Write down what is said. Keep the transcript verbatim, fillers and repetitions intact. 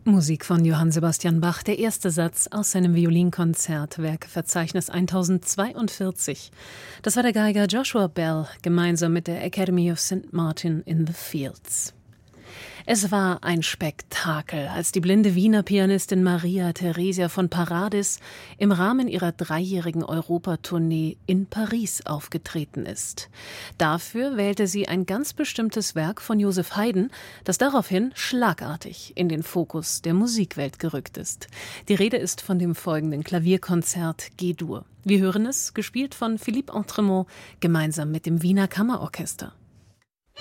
Musik von Johann Sebastian Bach, der erste Satz aus seinem Violinkonzert, Werkverzeichnis tausendzweiundvierzig. Das war der Geiger Joshua Bell, gemeinsam mit der Academy of Saint Martin in the Fields. Es war ein Spektakel, als die blinde Wiener Pianistin Maria Theresia von Paradis im Rahmen ihrer dreijährigen Europatournee in Paris aufgetreten ist. Dafür wählte sie ein ganz bestimmtes Werk von Joseph Haydn, das daraufhin schlagartig in den Fokus der Musikwelt gerückt ist. Die Rede ist von dem folgenden Klavierkonzert G-Dur. Wir hören es, gespielt von Philippe Entremont, gemeinsam mit dem Wiener Kammerorchester.